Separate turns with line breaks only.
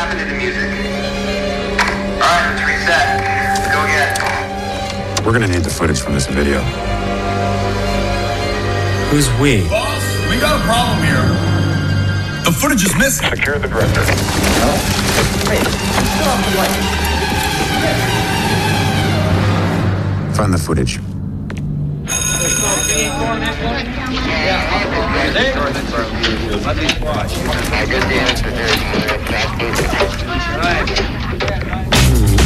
happened to the music? Alright, let's reset. Let's go again.
We're gonna need the footage from this video.
Who's we?
Boss, we got a problem here. The footage is missing.
Secure the director. Find the footage.
Good damage for 30 minutes.